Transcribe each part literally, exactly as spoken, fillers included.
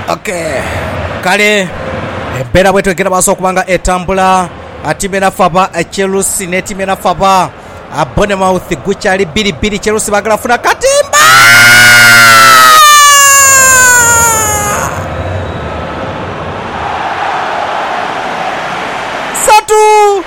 Okay kale embeera bwe twegera maaso okubanga etambula timu enafaba Chelsea ne timu enafaba Bournemouth gukyali bbiri bbiri Chelsea bagala funa katimba satu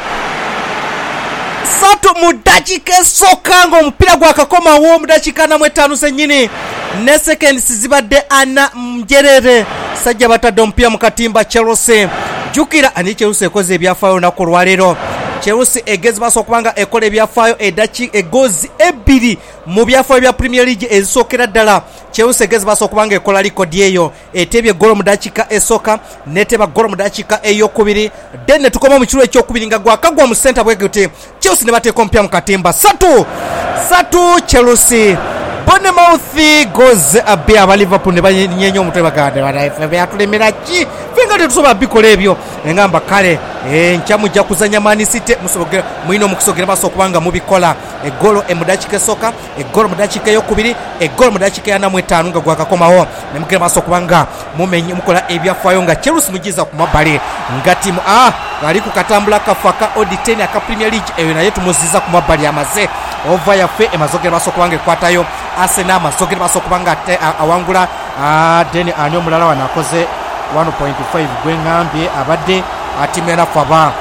satu mu dakika esooka ng'omupiira gwakakomawo mu dakika namu etaano zennyini ne seconds zibadde ana mjerere sajja batadde omupiira mu katimba Chelsea. Jukira ani Chelsea ekoze ebyafaayo olunaku olwaleero. Chelsea egezi maaso okubanga ekola ebyafaayo edaki egozi ebbiri mu byafaayo bya Premier League ezisookera ddala. Chelsea egezi maaso okubanga ekola likodi eyo etebye golo mu dakika esooka neteba golo mu dakika ey'okubiri then ne tukoma mu kiro ekyokubiri nga gwakagwa mu center bwegute Chelsea ne bateeka omupiira mu katimba satu satu Chelsea. Bournemouth goes abe aba Liverpool ne banyenyo omutwe bagande bana byatulemera ki finga tetusobola bikola ebyo engamba kale enkyamuja kuzanya Man City musobogera muino mukisogera baso okubanga mubikola egolo emudakika esoka egolo mudakika ey'okubiri egolo mudakika ya namu etaano nga gwakakomawo ne mukira baso okubanga mumenye mukola ebyafaayo nga Chelsea mugiza ku mabbali nga timu ah ali ku katambula kafaka oditeni aka Premier League eyo naye tumuziza ku mabbali amaze ova yafe emazogera baso okubanga ekwatayo Arsenal amazogera baso okubanga awangula then ani omulala wanakoze one point five gwengambye abadde timu enafaba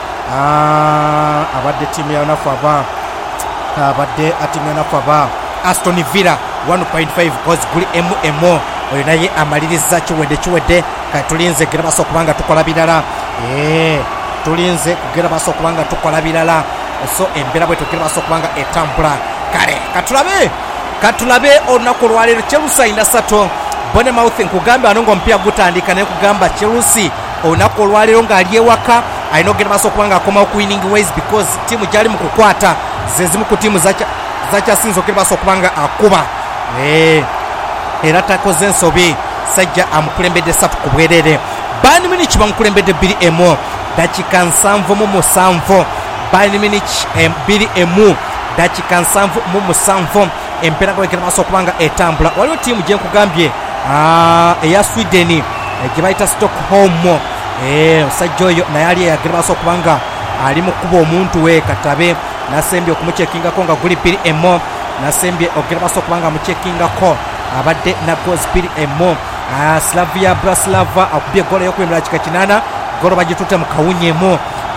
abadde timu enafaba abadde timu enafaba Aston Villa one point five cause guli emu emu oyo naye amaliriza kiwedde kiwedde kati tulinze gera baso okubanga tukola birala eh tulinze kugera baso okubanga tukola birala so embeera bwe tugera baso okubanga etambula kale katulabe katulabe olunaku olwaleero Chelsea ina sato Bournemouth nkugamba anongo mpya gutandika ne kugamba Chelsea olunaku olwaleero ng'ali ewaka alina okugenda maaso okubanga akomawo ku winning ways because tiimu gyali mu kukwata ze zimu ku tiimu zakyasinza okugenda maaso okubanga akuba era takoze ensobi sajja amukulembedde satu ku bwerere Bayern Munich bamukulembedde bbiri emu dakika nsanvu mu musanvu Bayern Munich bbiri emu dakika nsanvu mu musanvu empeera kwegera maaso okubanga etambula waliwo tiimu gye nkugambye eya Sweden gye bayita Stockholm omusajja oyo naye ali eyagera maaso okubanga ali mu kuba omuntu we katabe nasembye okumukyekingako nga guli bbiri emu nasembye ogera maaso okubanga mukyekingako abadde na goals bbiri emu Slavia Bratislava akubye golo y'okwemera kika kinaana golo bagitutte mu kawunyemu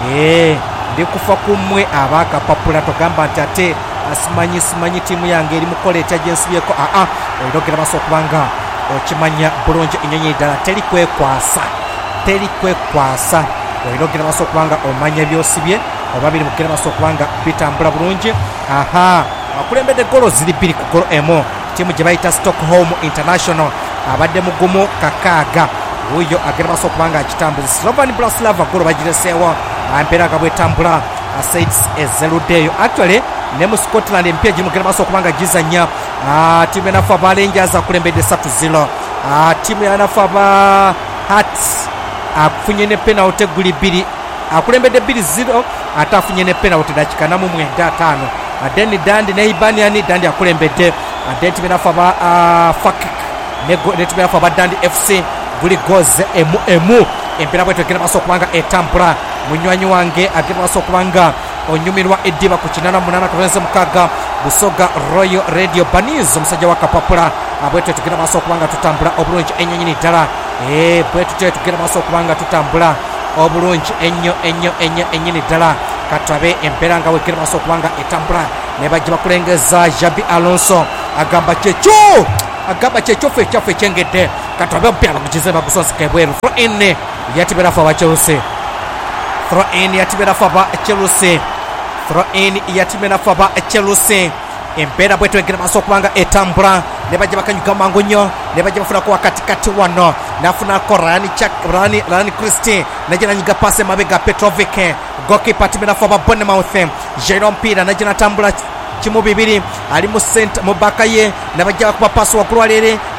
ndi kufa kumwe abakapapula togamba nti ate asimanyi simanyi tiimu yange eri mukola etya gyensibyeko aa olina ogera maaso okubanga okimanya bulungi ennyonyi ddala teri kwekwasa teri kwekwasa olina ogera maaso okubanga omanya byosibye oba biri mugera maaso okubanga bitambula bulungi aha akulembedde golo ziri bbiri ku golo emu tiimu gye bayita Stockholm International abadde mugumu kakaaga oyo agera maaso okubanga akitambuza Slovan Bratislava golo bagireseewo empeera nga bwetambula asides ezeruddeeyo actually ne mu Scotland empya gye mugera maaso okubanga gizanya tiimu enafaba Rangers akulembedde satu zero tiimu enafaba Hearts afunye ne penalty guli bbiri akulembedde bbiri zero ate afunye ne penalty dakika namu mwenda ataano adeni Dandi ne Ibaniani Dandi akulembedde ate tiimu enafaba Fakik ne tiimu enafaba Dandi F C guli goals emu emu empeera bwe twegera maaso okubanga etambula munywanyi wange agera maaso okubanga onyumirwa eddiba ku kinaana munaana katonze mukaaga Busoga Royal Radio Baniz omusajja wa kapapula bwetwe tugenda maaso okubanga tutambula obulungi ennyo nyini ddala bwetutyo tugenda maaso okubanga tutambula obulungi ennyo ennyo ennyo ennyini ddala katabe empeera nga wegera maaso okubanga etambula ne bajja bakulengeza Jabi Alonso agamba kyekyo agamba kyekyofu ekyafu ekyengedde katabe omupiira bagugize bagusonsika ebweru throw in yatibera fa ba Chelsea throw in yatibera fa ba Chelsea throw in yatibera fa ba Chelsea empeera bwe twegera maaso okubanga etambula ne bajja bakanyuka mangu nnyo ne bajja bafunako wakatikati wano nafunako Rani Rani Rani Christie najja nanyiga pasi emabega Petrovic goalkeeper tibera fa ba Bournemouth Jerome omupiira najja natambula kimu bibiri ali mu center mu baka ye ne bajja bakuba pasi waggulu walere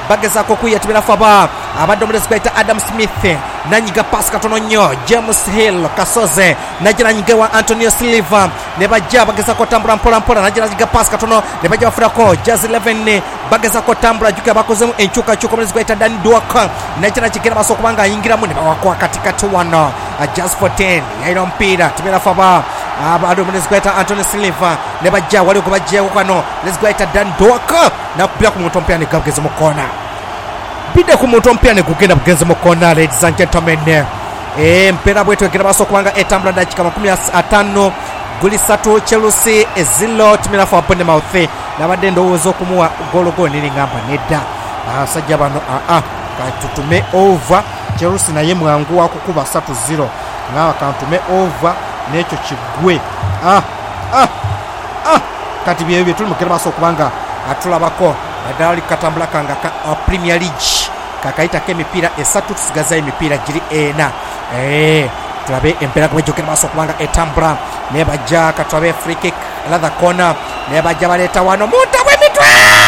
bagezako kuyetibira faba abadde omulezi gwaita Adam Smith nanyiga pass katono nnyo James Hill Kasoze najira nyigewa Antonio Silva ne bajja bagezako tambula mpola mpola najira nyiga pass katono ne bajja bafurako Jazz eleven bagezako tambula juka bakozemu enchuka chuko omulezi gwaita Dan Duaka najira kigera baso kubanga ayingiramu ne bawakwa katikati wano Jazz fourteen yairo mpira tibira faba abadde omulezi gwaita Antonio Silva ne bajja wali okubajja kano let's go ita Dan Duaka na kupira ku muntu mpya ne gabgeze mu kona bide ku muntu mpya ne kugenda bugeze mu kona ladies and gentlemen eh mpera bwetu egira baso kubanga etambula dakika makumi atano goli satu Chelsea ezilo timira fa pone mouth na badde ndowoozo kumuwa golo go nini ngamba nedda asajja bano a a katutume over Chelsea naye mwangu wa kukuba satu zero ngawa kantume over necho kigwe ah ah ah kati bye bye tulumukira baso kubanga atulabako badali katambula kanga ka uh, Premier League kakaita ke mipira esatu tusigaza emipira giri ena eh tulabe empera kwa jokera baso kubanga etambula ne bajja katwabe free kick another corner ne bajja baleta wano muta we mitwe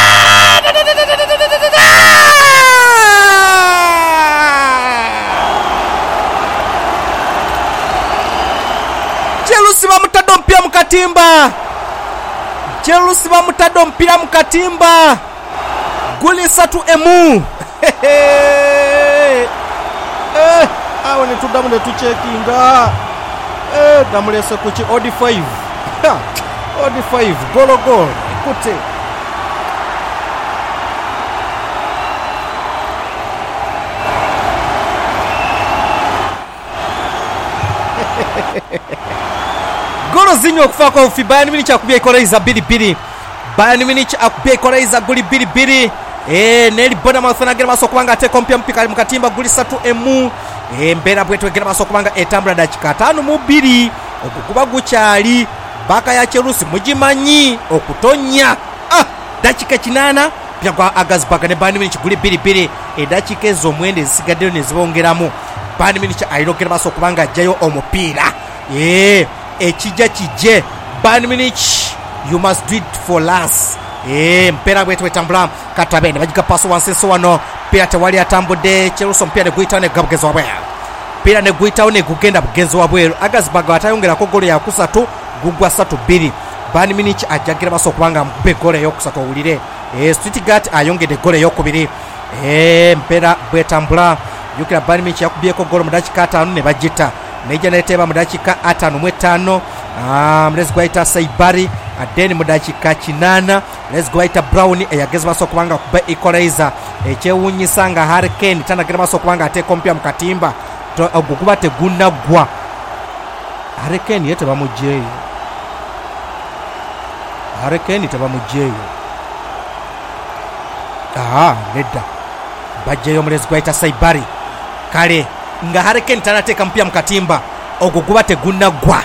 Chelsea bamutaddo mpya mukatimba Chelsea bamutaddo mpira mukatimba goli satu emu eh awo ne tudamu ne tuchekinga eh damulese kuchi odi five odi five golo gol ikute golo zinyo okufa kwa ufi Bayern Munich akubye ikoraiza bili bili Bayern Munich akubye ikoraiza goli bili bili eh neli bona mathana gera baso kubanga ate kompya mpika mukatimba goli satu emu eh mbera bwetu gera baso kubanga etambula dakika tano mu bili okukuba guchali baka ya Chelsea mujimanyi okutonya ah dakika kinana pya kwa Agazbag ne Bayern Munich goli bili bili e dakika ezo mwende zisigadde ne zibongeramo Bayern Munich ayirokera baso kubanga jayo omupira eh ekijja kijje Bayern Munich you must do it for us eh mpera bwetu etambula katabe ne bajiga paso wansenso wano pia tewali atambudde Chelsea mpira ne guita ne gabgezo wabwe pira ne guita ne kugenda bugenzo wabwe Agazbag atayongera ko golo ya kusatu gugwa satu biri Bayern Munich ajagira baso kubanga mbe golo yokusatu owulire eh Stuttgart ayongede golo yokubiri eh mpera bwetambula yukira Bayern Munich yakubye ko golo mudakika atano ne bajita neja neteba mudakika atano mu etaano ah let's go ita Saibari adeni mudakika kinana let's go ita Brown eyageza baso kubanga kuba equalizer ekyewunyisanga Harry Kane tanagira baso kubanga ate kompya mukatimba ogukuba tegunagwa Harry Kane yete bamujeyo Harry Kane tebamujeyo ah nedda bajeyo let's go ita Saibari kale nga Harry Kane tanateka mpya mukatimba ogukuba tegunagwa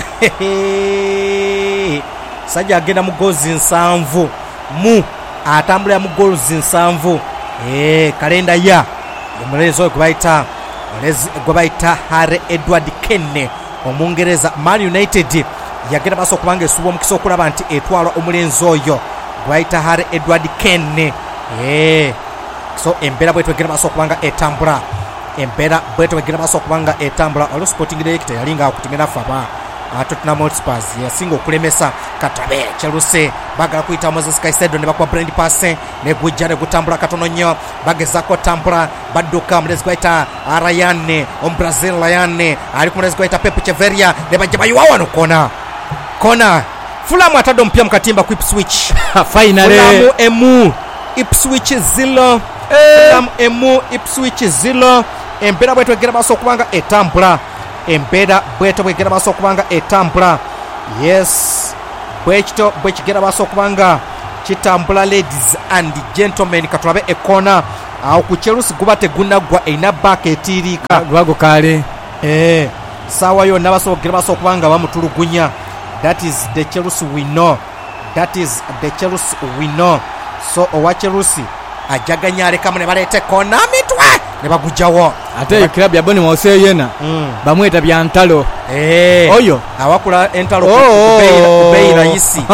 sajja agenda mu goals nsanvu mu atambula mu goals nsanvu eh kalenda ya omulezo kubaita kubaita Harry Edward Kane omungereza Man United yagenda baso kubanga esubo mukisa okulaba nti etwala omulenzo oyo kubaita Harry Edward Kane eh so embera bwetu yagenda baso kubanga etambula empera bwetu bagira baso kubanga etambula alo Sporting Director yalinga akutingena faba Tottenham Hotspur yasinga okulemesa katabe Chelsea bagala kuita Moses Caicedo ne bakwa Brand Passe ne gujjane gutambula katono nnyo bagezako tambula badduka mlezi kwaita Ryan om Brazil Ryan ali kumlezi kwaita Pep Cheveria ne bajja yuwa no kona kona Fulham atado mpya mkatimba ku Ipswich finally Fulham emu Ipswich zilo Fulham emu Ipswich zilo empera bwetu egera baso kubanga etambula empera bwetu egera baso kubanga etambula yes bwecho bwechigera baso kubanga kitambula ladies and gentlemen katulabe ekona au ku Chelsea gubate gunagwa eina back etirika gwago kale eh sawa yo nabaso egera baso kubanga bamutulugunya that is the Chelsea we know that is the Chelsea we know so owa Chelsea ajaganyare kamune balete kona mitwe ne bagujawo ate club ya Boni Mose yena mm. bamweta byantalo eh oyo awakula entalo oh, kubeira kubeira isi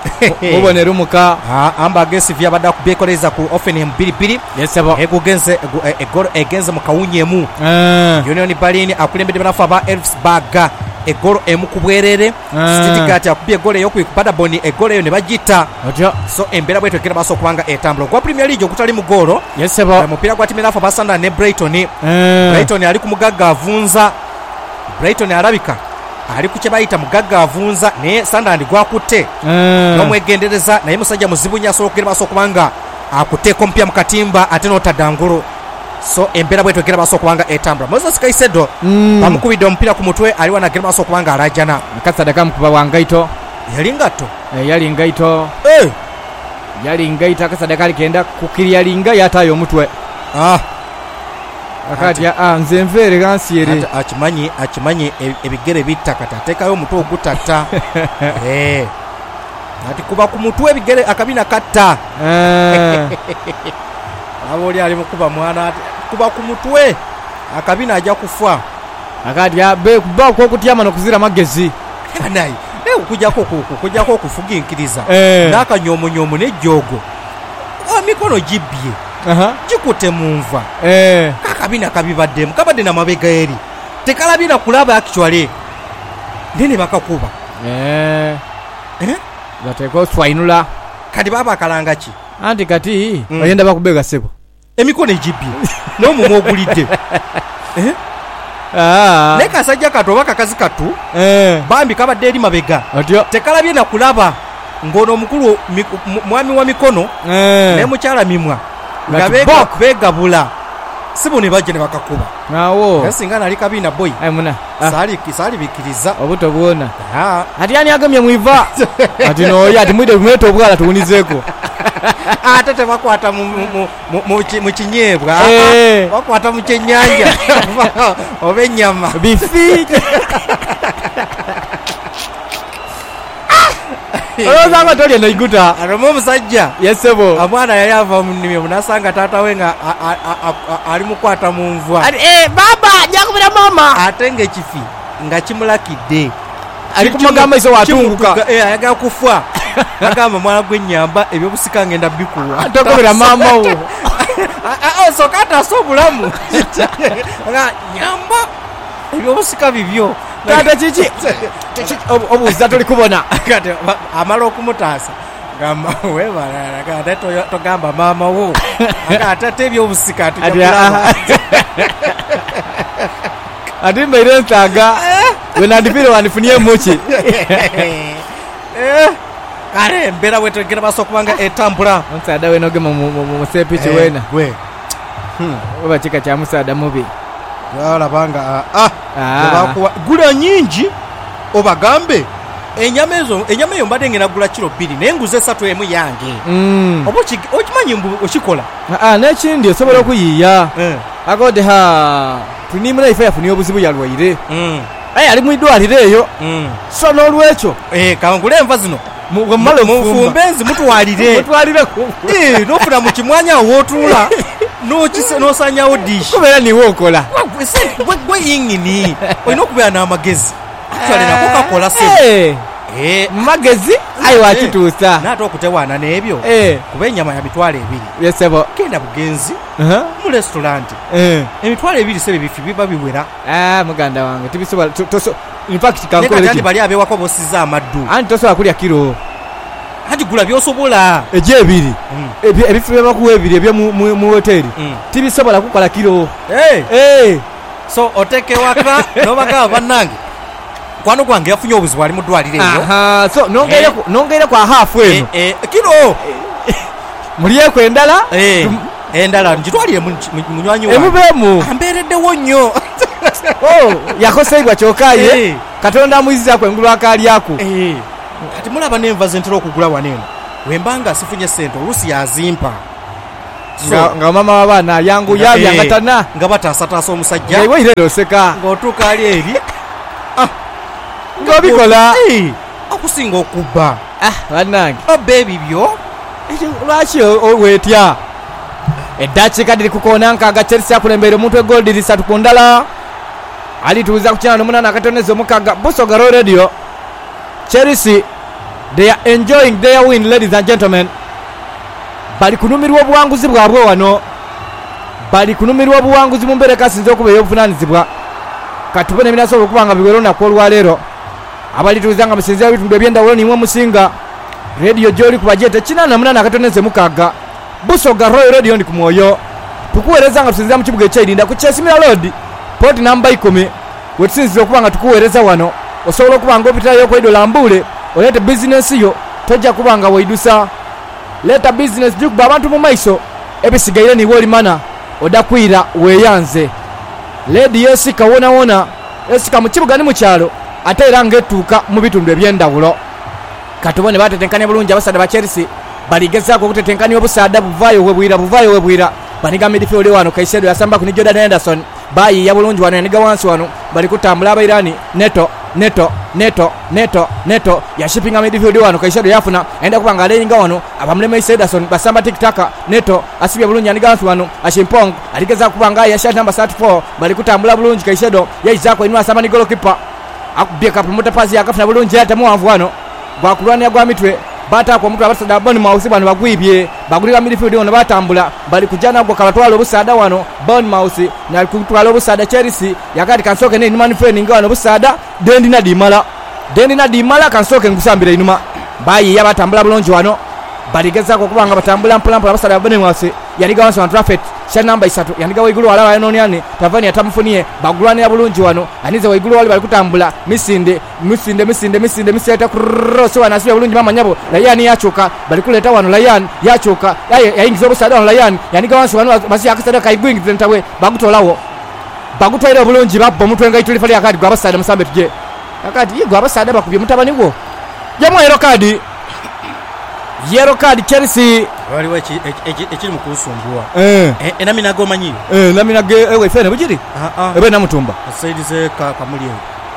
mubonera umuka amba aggressive yabadde akubekoleza ku Offenham bbiri bbiri yesebo egugenze egolo egenze mu kawunyemu Union Berlin akulembedde banafu aba Elfsberg egolo emu ku bwerere Stuttgart akubye egolo eyo ku Paderborn egolo eyo ne bagita otyo so embera bwetu ekera baso kubanga etambula kwa Premier League okutali mu golo yesebo mupira gwa timu nafu basanda ne Brighton Brighton ali ku mugagga avunza Brighton alabika ali ku kyebayita mugagga avunza naye Sunderland gwakutte n'omwegendereza naye musajja muzibu nnyo asobola okugera baso kubanga akuteeko mpya mu katimba ate n'otadangulu so embera bwetu ekera baso kubanga etambula Moses Caicedo bamukubidde omupira ku mutwe ali wanagera baso kubanga alajana kasadaka mukuba wangaito yali ngato yali ngaito eh yali ngaito akasadaka alikenda kukirya linga yatayo omutwe ah akati ah nze nvere gansiere akimanyi akimanyi ebigere bitakata tekayo omutwe ogutata eh ati kuba ku mutwe ebigere akabina katta eh aboli ali mukuba mwana kuba ku mutwe akabina ajja kufa akati abe kuba ko kutyama no kuzira magezi nayi eh kujjako kuku kujjako okufuginkiriza eh. Nakanyomo nyomo ne jogo amikono jibye aha jikute munva eh kakabina kabibaddemu kabadde na mabega eri tekalabina kulaba actually nene bakakuba eh eh bateko swainula kati baba kalanga ki anti kati mm. Oyenda bakubega sebo emikono ejibye no mumo ogulidde eh ah neka sajja katoba kakazi katu eh bambi kabadde eri mabega otyo tekalabye na kulaba ngono mukulu mwami wa mikono eh ne mukyala mimwa ngabega begabula sibo ne bajje ne bakakuba nawo yasinga nali kabina boy ai muna sali kisali bikiriza obuto buona ha ati yani agamye muiva ati no ya timwide mweto bwala tuunizeko atate bakwata mu mu kinyebwa eh bakwata mu kyenyanja obenyama bifi Oza nga toli eno iguta aromo musajja yesebo amwana yali ava mu nnimiro munasanga taata we nga ali mukwata mu nvwa ati eh baba njakubira mama ate ng'ekifi nga kimulakidde ali kumagamba iso watunguka eh ayaga kufa agamba mwana gwennyamba ebyobusika ngenda bikuwa atokobera mama wo ah so kata so bulamu nga nyamba ebyobusika bibyo tata chichi obuza toli kubona kati amala okumutaasa gamba webala kati togamba mama wo akati ebyobusika tujja ati mbere ntaga wena ndipiro wanifunie muchi eh kare embera wetu gera baso kubanga etambula nsada weno gema mu sepichi wena we hmm oba chika cha musada mubi wala banga ah bakuwa gula nyingi obagambe enyama ezo enyama eyo mbadde ngena gula kilo bbiri nenguze esatu emu yange mm obo okimanyi mbu okikola ah nekindi osobola okuyiya eh agode ha tunimula ife yafuni obuzibu yalwaire mm ay ali mu idwalire eyo mm so n'olwekyo eh kangule enva zino mmalo mufumbenzi mutwalire mutwalire ku eh nofuna mu kimwanya wotula no kise no sanyawo dish kubera niwo okola gwe gwe yingini oyino kubera na magezi twale na Coca-Cola se eh eh magezi ayi wakituusa nato okutewana nebyo eh kuba enyama ya mitwale ebiri yesebo kenda bugenzi aha mu restaurant eh emitwale ebiri sebe bifi biba biwera ah muganda wange tibisobola toso in fact kankole kankole ki bali abewako bosiza amaddu anti tosobola kulya kilo hadi gula byosobola eje ebiri ebifi byabakuwa ebiri ebyo mu hoteli tibisobola kukola kilo eh eh so oteke waka nobaga banange kwano kwange yafunye obuzibu ali mu ddwaliro eyo aha so nongere nongere kwa half eno eh kilo muliyeko endala eh endala njitwalire munywanyi wa emubemu ambereddewo nnyo oh yakoseibwa kyokaye katonda muiziza kwengulu akalyako eh ati mulaba nenva zentero okugula waneno wembanga sifunye sente olusi yazimpa nga, nga mama wabana yangu yabi eh, angatana nga batasatasa omusajja ngewe irero seka ngotuka ali eri ah ngobikola eh akusinga okubba ah banange oh baby byo lwaki owetya eddakiika diri kukona nkaga Chelsea akulembere omuntu egol diri satu ku ndala alituuza ku kinana n'omunaana akatoneza omukaga Busoga Radio Chelsea they are enjoying their win, ladies and gentlemen. Bali kunumirwa obuwanguzi bwabwe wano, bali kunumirwa obuwanguzi mu mbeera kasinze okuba ey'obuvunaanyizibwa. Katubone binasobola okuba nga biwera olunaku olwaleero. Abalituuza nga musinzira ebitundu eby'endawulo nimwe musinga. Radio gy'oli kubajete kinaana na munaana akatoneze mukaaga. Busoga Royal Radio ndi ku mwoyo. Tukuweereza nga tusinzira mu kibuga eky'Irinda ku Chesimira Road, port namba ikumi. We tusinzira okuba nga tukuweereza wano. Osobola okuba nga opitalayo okweido Lambuule, oleete bizinesi yo, tojja kuba nga weidusa. Leeta business gikuba abantu mu maiso, ebisigaire niwe olimana, odakwira weeyanze. Lady yesika wona wona, esika mu kibuga ni mu kyalo, ate era ng'etuuka mu bitundu eby'endawulo. Katubone batetenkanya bulungi abasaadde ba Chelsea, baligezaako okutetenkanya obusaadde buvaayo webwira buvaayo webwira. Baniga midfield wano Kaisedo yasamba ku ni Jordan Henderson, bayi ya bulungi wano yaniga wansi wano, bali kutambula abairani. Neto neto neto neto neto ya shippinga midfield wano Kaisedo yafuna enda kubanga alenga wano abamulema Henderson basamba tiktaka. Neto asibya bulungi yaniga wansi wano Ashimpong aligeza kubanga ya shot number thirty-four, bali kutambula bulungi Kaisedo yaizako inwa asamba ni goalkeeper akubye kapumuta pazi yakafuna bulungi yata muwanvu wano gwakulwania gwa mitwe. Bata kwa mtu abasaada Bournemouth bano bagwibye bagulira midfield wano batambula bali kujana gwa kabatwala obusaada wano Bournemouth na kutwala obusaada Chelsea yakati kansoke ne Human Friend ngano obusaada Dendi na Dimala Dendi na Dimala kansoke ngusambira inuma bayi yabatambula bulonji wano baligeza ko kubanga batambula mpola mpola abasaada Bournemouth yaniga wansi wa traffic sha namba isatu yaniga waigulu wala yanoniani Tavani atamufuniye bagulwana ya bulungi wano anize waigulu wali bali kutambula misinde misinde misinde misinde misinde cross wana asibya bulungi mama nyabo Layan yachuka bali kuleta wano Layan yachuka yaye yaingiza obusaada wano Layan yaniga wansi wano basi akasada kaigwingi tentawe bagutolawo bagutwaira bulungi babbo mutwe nga ituli fali akadi gwa abasaada musambe tuje akadi yego abasaada bakubye mutabani gwo yamwe yero kadi yero kadi Chelsea wali wachi ekiri mu kusumbua eh ena minago manyi eh na minage ewe fene bujiri ah ah ebe na mutumba asaidize ka kamuli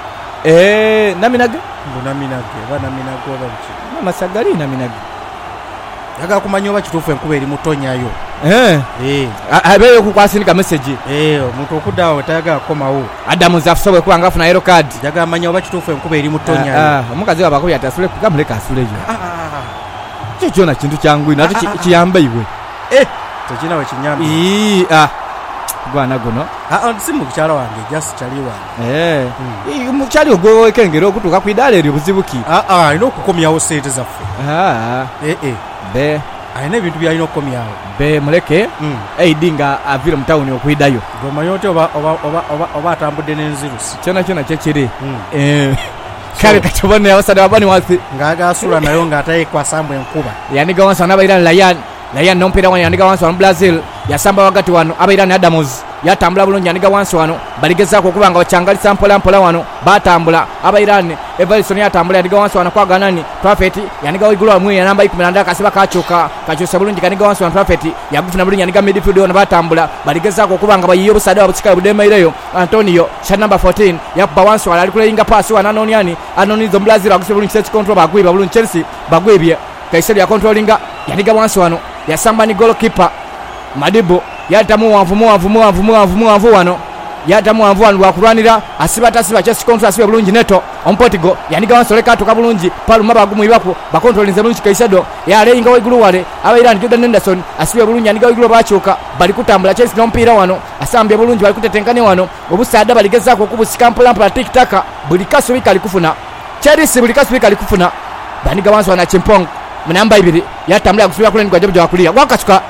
eh na minage mbona minage bana minago babuchi na masagari na minage yaga kumanyo bachitufu enkuba eri mutonyayo eh eh abeyo kukwasinika message eh omuntu okudawo tayaga komawo Adamu zafusobe kwa ngafu na yero card yaga manyo bachitufu enkuba eri mutonyayo ah omukazi wabakubya atasule kukamuleka asule yo ah ah Chicho na kintu kyangu ina ati kiyamba iwe eh tekina we kinyamba ii ah gwana gono ah simu kuchalo wange just chali wange eh ii muchali ogo ekengero okutuka kwidale eri buzibuki ah ah ino kukomyawo sente zaffe ah eh eh be ayina ebintu byalina okukomyawo be muleke eidinga avira mutawuni okwidayo goma yote oba oba oba oba atambudde n'enzirusi kyona kyona kyekiri eh kale katubone abasada babani wasi ngaga asula nayo ngataye kwa sambo enkuba yaniga wansi wano abairani Layan Layan nompira wano yaniga wansi wano Brazil yasamba wakati wano abairani Adams yatambula bulungi yaniga wansi wano baligezaako okuba nga bacyangalisa mpola mpola wano batambula abairani Everson yatambula yaniga wansi wano kwa ganani Prophet yaniga waigulu wamwe ya namba ikumi na ndaka kasiba kachuka kachusa bulungi yaniga wansi wano Prophet yagufuna bulungi yaniga midfield wano batambula baligezaako okuba nga bayiyo busada wabusika budemaireyo Antonio sha number fourteen yakubba wansi wano ali kuleyinga pasi wano anoniani anonizo Brazil aguse bulungi set control bagwiba bulungi Chelsea bagwibye Kaisedo ya controllinga yaniga wansi wano yasamba ni goalkeeper Madibo yatamu wanvu wanvu wanvu wanvu wanvu wano yatamu wanvu wano wakulwanira asiba tasiba Chelsea control asiba bulungi Neto ompotigo yaniga wansoleka atoka bulungi paluma bagumu ibapo ba controlinze bulungi Kaisedo yaleyinga waigulu wale abairani Jordan Henderson asiba bulungi yaniga waigulu bachuka bali kutambula Chelsea nompira wano asambye bulungi bali kutetenkane wano obusaada baligezaako okubusika mpola mpola tiktaka buli kaso bikali kufuna Chelsea buli kaso bikali kufuna baniga wansi wana Chimpong munamba ibiri yatambula kusubira kule ngwa jobo jakulia gwakasuka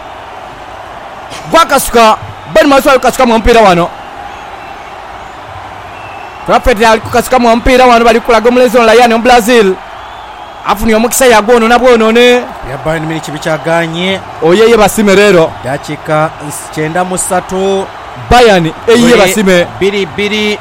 gwakasuka bali maswali kasuka mu mpira wano Prophet ali kukasuka mu mpira wano bali kulaga omulezo Layan mu Brazil afuni omukisa yagono nabwono ne yabayini mini kibichaganye oyeye basime rero dakika cyenda mu satu Bayern eyeye basime biri biri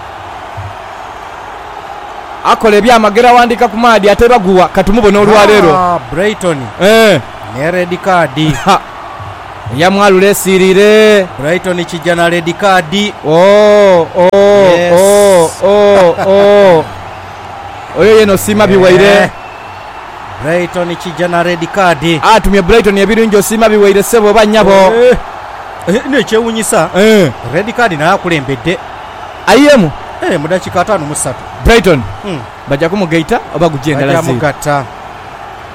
akole byamagera wandika ku madi atebaguwa katumubona olwalero ah Brighton eh ne red card yamwalule sirire Brighton kijana red card oh oh yes. oh oh oh oyo yeno sima biwaire Brighton kijana red card atumye Brighton yabirunjo sima biwaire sebo banyabo eh ne chewunyisa eh red card na yakulembedde ayemu eh mudakika atano musatu Brighton mm. baja kumugaita oba gugenda lazima mugata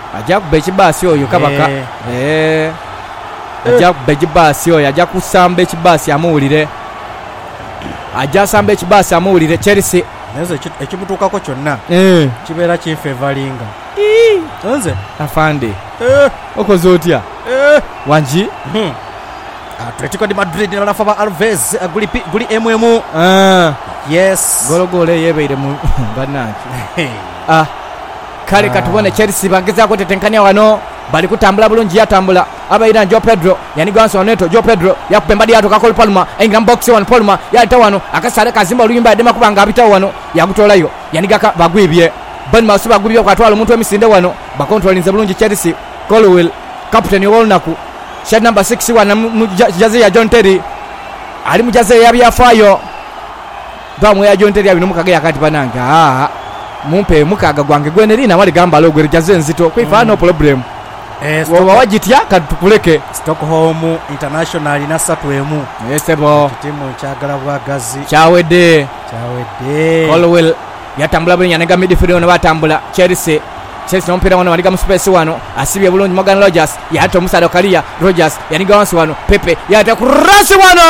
ajja kuba ekibaasi oyo kabaka eh ajja kuba ekibaasi oyo ajja kusamba ekibaasi amuwulire ajja asamba ekibaasi amuwulire Chelsea nazo ekimutuukako kyonna kibeera kinfevalinga nze afande okoze otya wanji Atletico de Madrid n'abafa ba Alves guli guli mm yes gologole yebeire mu bananki ah kale katubone Chelsea bagezaako tetenkania wano bali kutambula bulungi yatambula abaira Joe Pedro yani Ganso Neto Joe Pedro yakupembadi yato kakol Palma engram box one Palma yalita wano akasale kazimba oluyimba adema kubanga abita wano yakutolayo yani gaka bagwibye ban masuba bagwibye kwatwala omuntu emisinde wano bakontrolinze bulungi Chelsea Colwell captain w'olunaku shed number six wana mujaze ya John Terry ali mujaze ya byafayo bamwe ya John Terry abino mukage yakati bananga ah mumpe mukaga gwange gwenerina wali gamba logwe jaze nzito kwifa no problem eh woba wajitya katukuleke Stockholm International na satwemu yesebo timu kyagala bwagazi kyawede kyawede Colwell yatambula bulenya nega midfield ono batambula Chelsea Chelsea nompira wano waliga mu space wano asibye bulungi Morgan Rogers yato musado Kalia Rogers yaniga wansi wano Pepe yata kurasi wano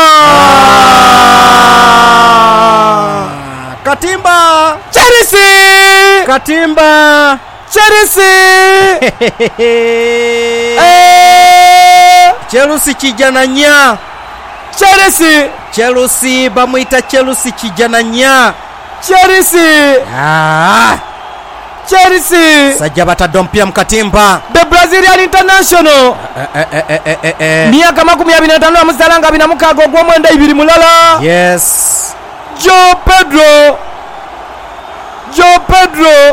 Katimba Chelsea Katimba Chelsea eh Chelsea kijananya Chelsea Chelsea bamuita Chelsea kijananya Chelsea ah Chelsea sajja batadompia mkatimba the Brazilian international eh eh eh eh eh, eh. miaka makumi abiri na tano amusalanga bina mukago gwa mwenda ibiri mulala yes Joe Pedro Joe Pedro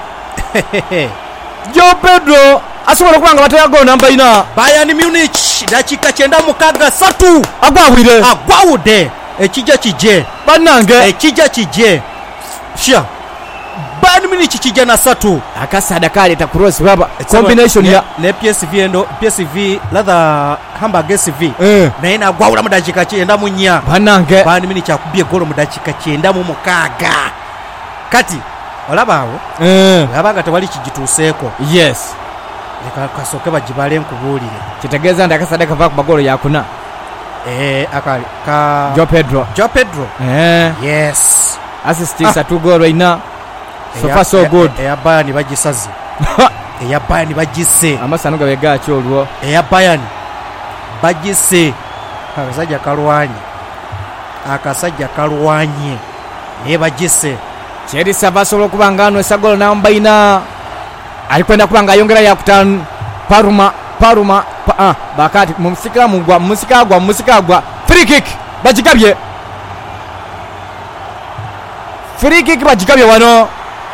Joe Pedro asobola kubanga bataya go namba ina Bayern Munich dakika kyenda mukaga satu agwawire agwawude ekijja kije banange ekijja kije sha Bayern Munich kijja na satu akasada kale ta cross baba combination ya ne P S V endo P S V ladha Hamburg S V eh na ina gwawula mu dakika kyenda mu nya banange Bayern Munich akubye golo mu dakika kyenda mu mukaga kati olabawo eh abanga tewali kijituseeko yes leka kasoke bajibale nkubulire kitegeza ndaka sadaka va ku magolo yakuna eh akali ka Joe Pedro Joe Pedro eh yes assist ah. Satu golo ina so far so good eya Bayern bagisazi eya Bayern bagise amasano gabega cyolwo eya Bayern bagise akasajja kalwanye akasajja kalwanye ne bagise Chelsea basobola kubanga no esagolo namba ina alikwenda kubanga yongera ya kutano Paruma Paruma pa, ah bakati mumusika mugwa mumusika gwa mumusika gwa free kick bajikabye free kick bajikabye wano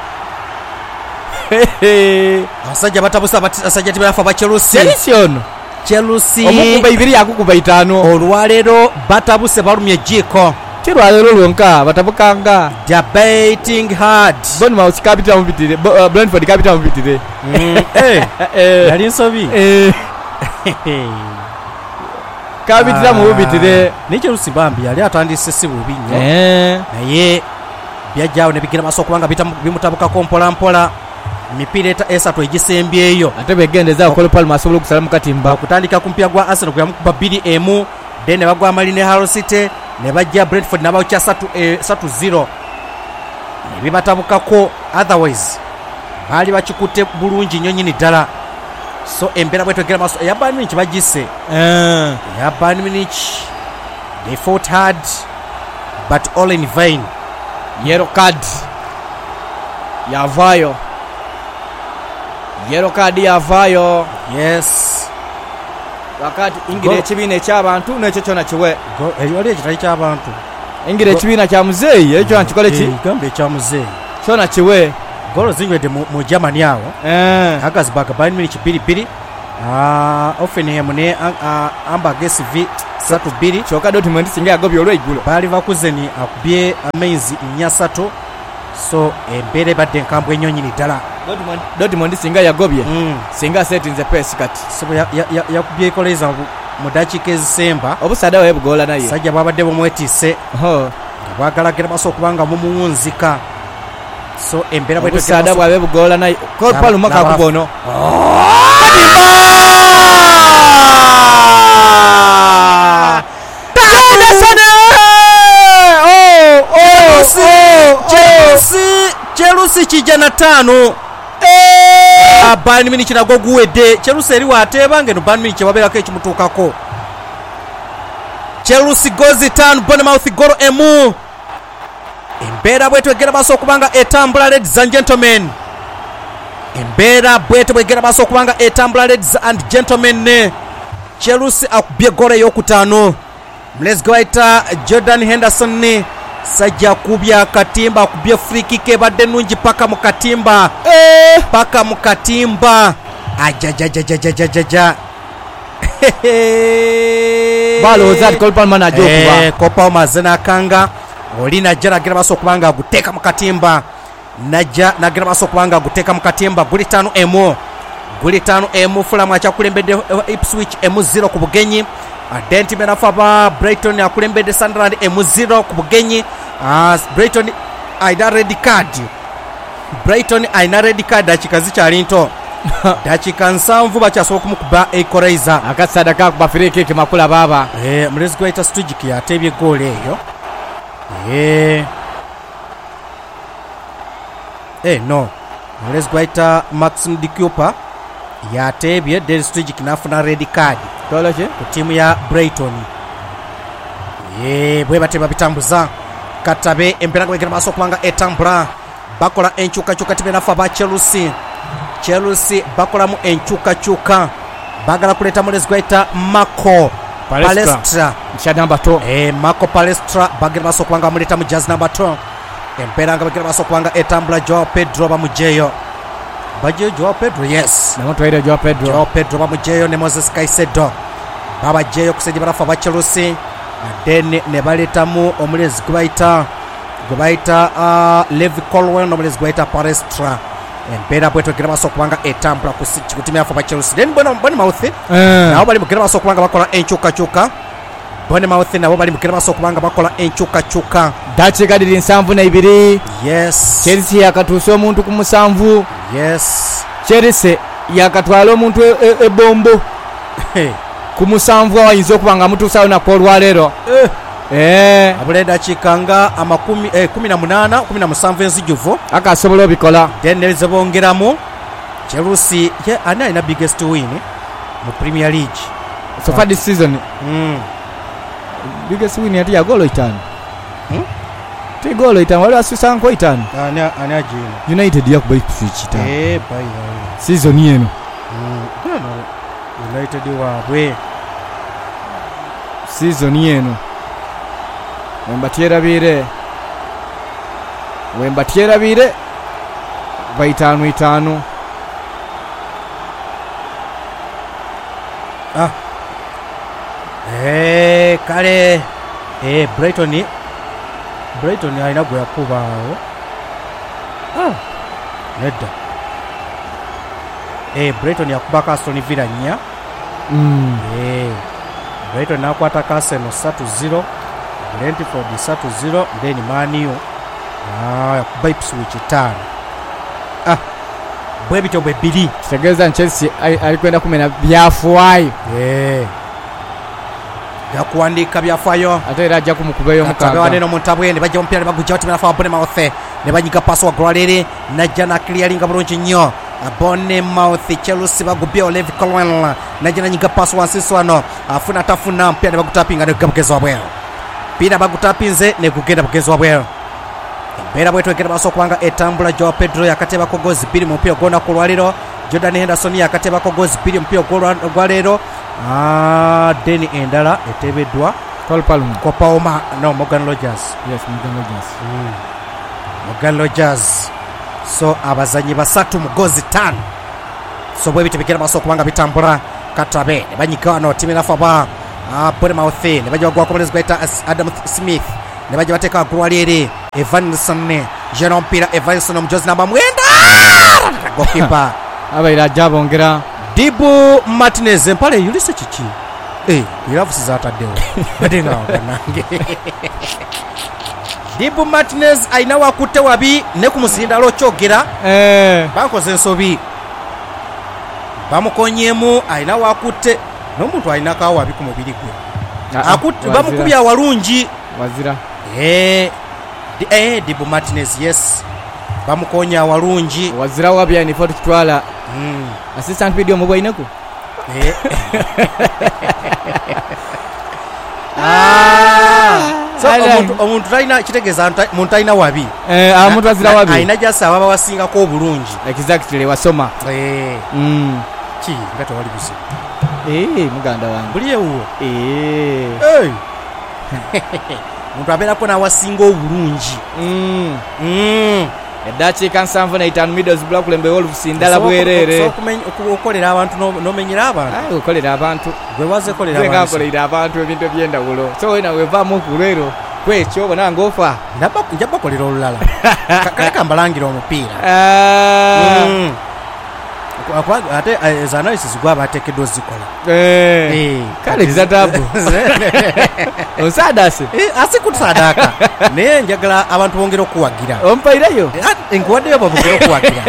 asajja batabusa asajja tibalafa ba Chelsea Chelsea ono Chelsea omukuba ibiri yakukuba itano olwalero batabuse balumye jiko kirwalero lonka batabukanga debating hard Bournemouth capital mubitire uh, Brentford capital mubitire mm, eh yali nsobi eh capital mubitire ne Chelsea bambi yali atandise si bubi nnyo eh naye byajjawo ne bigira maso kubanga bimutabuka kompola mpola mipira esatu egisembyeyo ate begendeza okolo Palma asobola okusala mu katimba okutandika ku mpya gwa Arsenal kuyamukuba bbiri emu then bagwa Marine Hull City ne bajja Brentford nabawukya satu e, satu zero ebibatabukako otherwise bali bakikutte bulungi nnyo nnyini ddala so embeera bwetwegera maaso eya Bayern Munich bagisse eh eya Bayern Munich they fought hard but all in vain yellow card yavayo yellow card yavayo yes wakati ingira ekibiina ekyabantu nekyo kyona kiwe eyali ekitali ky'abantu ingira ekibiina kya muzeeyi ekyo nkikole ki gambe ekya muzeeyi kyona kiwe golo zinywedde mu Germany awo eh Augsburg Bayern Munich bbiri bbiri ah Offenheim ne Hamburg S V satu bbiri kyokka Dortmund singa yagobye olw'eggulu Bayer Leverkusen akubye Mainz nnya satu so embeera ebadde enkambwe ennyo nnyini ddala Dortmund Dortmund singa yagobye mm. singa setinze pesi kati so yakubye ekoleza mu dakiika ezisemba obusada we bugola naye sajja bwabadde bumwetiise ho bwagalagera baso kubanga mumuwunzika so embeera bwe obusaada bwabe bugola naye Cole Palmer kakubono Chelsea kijja na tano Bayern Munich nago guwedde Chelsea eri wateeba ngeno Bayern Munich babeerako ekimutuukako Chelsea goes tano Bournemouth golo emu embeera bwetu egera baso okubanga etambula ladies and gentlemen embeera bwetu bwegera baso okubanga etambula ladies and gentlemen ne Chelsea akubye golo ey'okutaano Let's go ita Jordan Henderson ne sajja kubya katimba akubye free kick ebadde nungi paka mu katimba eh paka mu katimba ajajajajajajaja balooza ati Cole Palmer najja okuba eh Cole Palmer zinakanga oli najja nagira baso okubanga aguteeka mu katimba najja nagira baso okubanga aguteeka mu katimba guli tano emu guli tano emu Fulham akyakulembedde Ipswich emu zero ku bugenyi Adenti Benafaba Brighton akulembedde Sunderland emu zero ku bugenyi uh, Brighton aina red card Brighton aina red card dakika zikyali nto dakika nsanvu bakyasobola okumukuba Equalizer akasada kakuba free kick makula baba eh mulezi gwaita Stujic yatebye goal eyo eh eh no mulezi gwaita Maxim Dikupa yatebye Del Stujic nafuna red card toloche ku timu ya Brighton ye bwe bateba bitambuza katabe empera kwegera maso kubanga etambula bakola enchuka chuka tibe nafa ba Chelsea Chelsea bakola mu enchuka chuka bagala kuleta mulezi gwaita Marco Palestra, Palestra. Mcha number two eh Marco Palestra bagera maso kubanga muleta mu jazz number two empera nga bagera maso kubanga etambula Joao Pedro bamujeyo baje Joao Pedro yes na mtu aide Joao Pedro Joao Pedro bamujeyo ne Moses Caicedo baba jeyo kusejja barafa ba Chelsea then ne baletamu omulezi kubaita kubaita uh, Levi Colwell omulezi kubaita Palestra empera bweto gira baso kubanga etambula kusiki kutimya fa ba Chelsea then bona bona mouth eh nabo bali mugira baso kubanga bakola enchuka chuka bona mouth nabo bali mugira baso kubanga bakola enchuka chuka dachi kadiri nsanvu na ibiri yes Chelsea yakatuusa omuntu ku musanvu yes Chelsea yakatwala omuntu ebombo hey. ku musanvu awayinza okubanga mutuusawo na kolwalero eh eh abule dakika nga amakumi eh kumi na munana kumi na musanvu enzijuvu akasobola obikola then neze bongeramu Chelsea ye ana ina biggest win mu Premier League so far this season mm biggest win yati ya golo itano hmm? ti golo itano wala susanko itano ana ana jina United yakuba Ipswich itano eh by the season yeno mm no United wa bwe season yeno wemba tierabire wemba tierabire baitano itano ah eh kale eh Brighton Brighton aina gwe yakubaawo ah nedda eh Brighton yakubaka Aston Villa nya mm eh Brighton nakwata Arsenal three zero Brentford three zero then Man U ah yakuba Ipswich tano ah bwe bito bwe bili tegeza Chelsea alikwenda kumena byafuwayo eh yakuandika byafayo ate era ajja kumukubayo mukaaga mukaga neno muntabwene bajja mpira bagujja ati banafa Bournemouth ne banyiga pass wa Gralere najja na clearing bulungi nnyo Bournemouth Chelsea bagubye Levi Colwell najja na nyiga pass wa Siswano afuna tafuna mpira ne bagutapinga ne gabugezwa bwero pira bagutapinze ne kugenda bugezwa bwero Bera bwetu ekera baso kubanga etambula Joao Pedro yakateba ko goals biri mu mpira gona ku lwalero Jordan Henderson yakateba ko goals biri mu mpira gwa lero ah deni endala etebedwa Cole Palmer ko Palmer no Morgan Rogers yes Morgan Rogers mm. Morgan Rogers so abazanyi basatu mu goals tano so bwe bitebekera baso kubanga bitambula katabe ne banyikano timina faba ah Bournemouth ne bajja gwa komereza gwaita Adam Smith ne bajja bateka Gralere Evanson Jerome Pira Evanson mjozi namba mwenda goalkeeper abaira jabongera Dibu Martinez mpale yulise chichi eh iravusiza ataddewo batenga nange Dibu Martinez aina wakutte wabi ne ku musindalo kyogera eh bakoze ensobi bamukonyemu aina wakutte n'omuntu aina kawo wabi ku mubiri gwe akutte bamukubya walungi wazira eh di, eh Dibu Martinez yes bamukonya walungi wazira wabya ni foto kitwala mm. assistant video mubwainako eh ah so omuntu omuntu taina kitegeza omuntu taina wabi eh omuntu azira wabi aina jasa baba wasinga ko bulungi exactly wasoma eh mm chi ngato wali busi eh muganda wangu buliye uwo eh eh muntu abera ko na wasinga obulungi mm mm edachi kansanvu na itanu middles block lembe wolves ndala bwerere so kumenya okukolera abantu no menyera abantu ah ukolera abantu gwe waze kolera abantu gwe gakolera abantu ebintu byenda bulo so wena weva mu kulero kwekyo bona ngofa ndaba njaba kolera olulala kale kambalangira omupiira ah akwa ate as analysis gwa batekedo zikola eh eh kale zatabu osadase eh asikusadaka ne njagala abantu bongera okuwagira ompairayo enkuwadde yo bongera okuwagira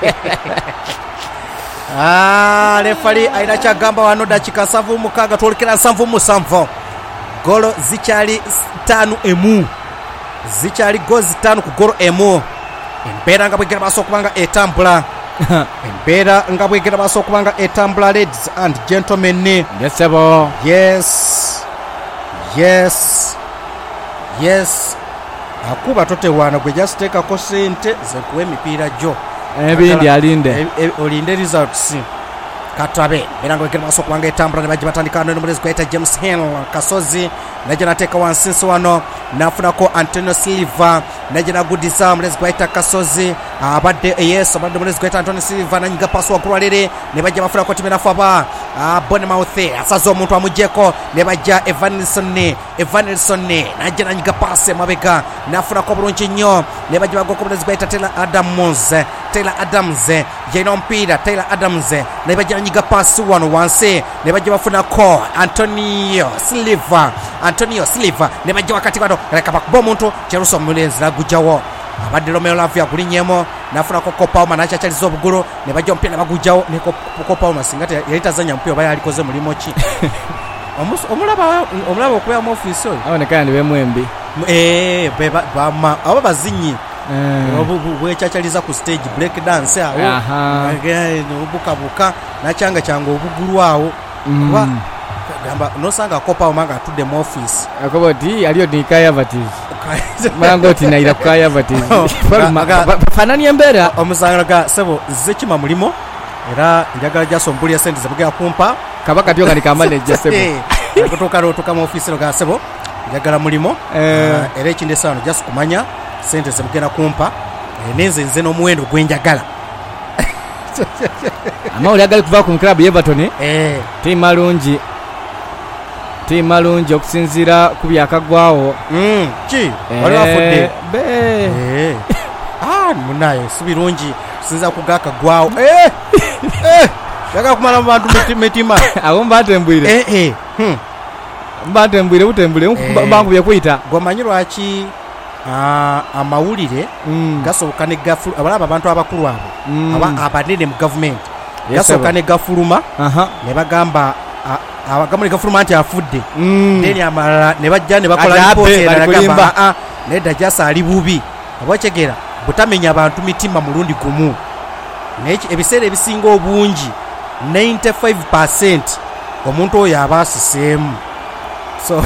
ah refali aina kyagamba wano dakika nsanvu mukaga twolekera nsanvu musanvu golo zikyali tano emu zikyali gozi tano ku golo emu embeera nga bwegera baso kubanga etambula embeera nga bwegera baso kubanga etambula ladies and gentlemen yesebo yes yes yes akuba totewana gwe just take ko sente zekuwe mipiira jo ebindi alinde olinde results katabe berango ekera baso kubanga etambula ne bajibatandika no mulezi kweta James Hill Kasozi najana teka wansinso wano nafuna ko Antonio Silva najana gudisa mulezi kweta Kasozi abadde yes abadde mulezi kweta Antonio Silva nanyiga paso wakulwalere ne bajja bafuna ko timena faba Bournemouth asazo omuntu amujeko ne bajja Evanilson ne Evanilson ne najana nyiga passe mabega nafuna ko bulungi nnyo ne bajja bagoko mulezi kweta Taylor Adams Taylor Adams yeno mpira Taylor Adams ne bajja nyiga passe wano wanse ne bajja bafuna ko Antonio Silva Antonio Silva ne bajja wakati bado reka bakubo omuntu Cheruso mulenzi nagujawo abadde Romeo Lavia kulinyemo nafuna ko kopa oma nacha chalizo obuguru ne bajja mpira bagujawo ne kopa oma singate yalitazanya mpira baya alikoze mulimo ki omuso omulaba omulaba okuya mu office oyo aboneka ndi bemwembi eh beba bama abo bazinyi bwechachaliza ku stage break dance awo obuka buka nachanga chango obuguru awo kuba gamba nosanga kopa omanga tudde mu office akoboti aliyo nikaya vatiz mango tinaira kaya vatiz fanani embera omusanga ga sebo zechima mulimo era njagala jaso mbuli ya sente zabuga kumpa kabaka tyo kani kamanager sebo kutoka rotoka mu office ga sebo njagala mulimo era ekinde sano just kumanya sente zebugena kumpa nenze nze no muwendo gwenjagala ama uliagali kuva ku club Everton eh team malungi team malungi okusinzira ku byakagwawo mm chi wali wafudde be eh ah munayo subirungi sinza kugaka gwawo eh eh yaga kumala bantu metima abo mbatembwire eh eh hm mbatembwire utembwire bangu byakuyita gomanyiro aki ah amawulire mm. gasoboka ne gafu abalaba abantu abakulu abo mm. aba abanene mu government yes, gasoboka ne gafuluma aha ne bagamba abagamule gafuluma anti afudde mm. deni amala ne bajja ne bakola report era gamba a ne dajasa ali bubi abachegera butamenya abantu mitima mulundi gumu nechi ebisere ebisinga obungi ninety-five percent omuntu oyo abasisemu so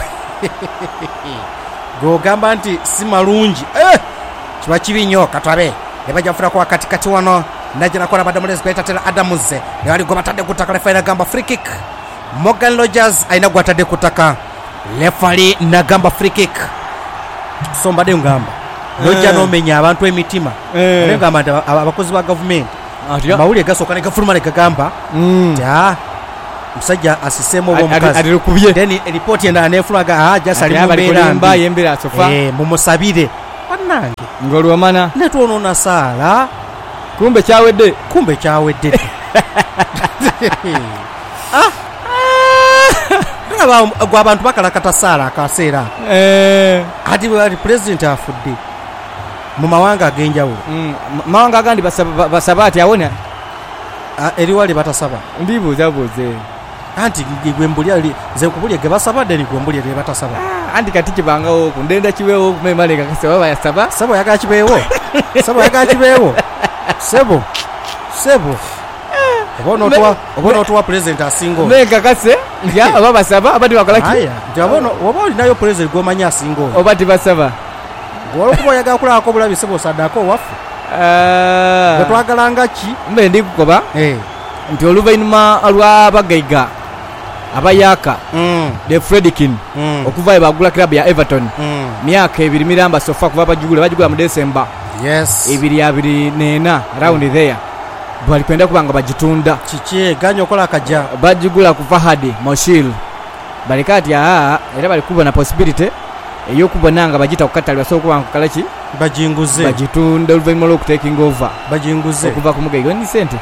go gamba nti si malungi eh kiba kibi nnyo katwabe ne bajja funa kwa kati kati wano najja kola badamulezi kweta Taylor Adams ne bali go batadde kutaka refa gamba free kick Morgan Rogers aina gwatadde kutaka referee nagamba free kick so mbade ngamba nojja no menya abantu emitima ne ngamba abakozi ba government mawuli gasoka ne gafuluma ne gagamba ja musajja asisemo bo mukazi then report yenda anefulaga ah just ali mubera yembera sofa eh mumusabire annange ngolwa mana netuono na sala kumbe chawedde kumbe chawedde ah olaba gwa abantu bakalakata saala akaseera eh ati bali president afudde mu mawanga ag'enjawulo mm. mawanga agandi basaba basaba ati awona eri wali batasaba ndibuuza buuze anti gwe mbulya nze kubulya ge basaba deni gwe mbulya ge batasaba anti kati kibangawo kundenda kiweewo kumemale kakase baba yasaba sebo yaga kibeewo sebo yaga kibeewo sebo sebo obono twa obono twa president asingo me kakase ya baba basaba abati bakola ki aya ndio obono oboli nayo president gomanya asingo obati basaba wolo kuba yaga kula ko bulabi sebo sadako wafu ah uh, twagalanga ki mbe ndi kukoba eh nti oluvainuma lwa bagaiga abayaka mm. de Fredkin mm. okuva bagula club ya Everton mm. myaka ebiri miramba sofa kuva bajugula bajugula mu December yes ebiri abiri nena round there bali kwenda kubanga bagitunda chiche ganyo kola kaja bajugula ku Fahad Moshil bali kati a era bali kubona possibility eyo kubonanga bagita kukatalwa so kubanga kalachi bajinguze bagitunda oluvainuma lwo taking over bajinguze okuva ku mugaiga ni sente